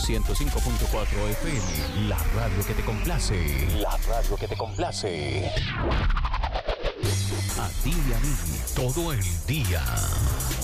105.4 FM, la radio que te complace. La radio que te complace. A ti y a mí, todo el día.